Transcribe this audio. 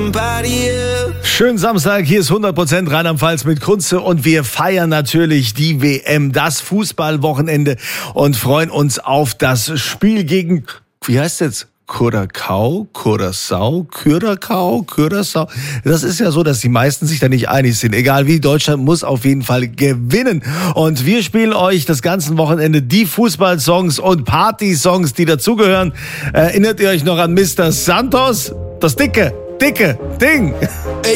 Schönen Samstag, hier ist 100% Rheinland-Pfalz mit Kunze und wir feiern natürlich die WM, das Fußballwochenende und freuen uns auf das Spiel gegen, wie heißt es jetzt? Curaçao. Das ist ja so, dass die meisten sich da nicht einig sind. Egal wie, Deutschland muss auf jeden Fall gewinnen. Und wir spielen euch das ganze Wochenende die Fußballsongs und Partysongs, die dazugehören. Erinnert ihr euch noch an Mr. Santos? Das dicke Ding.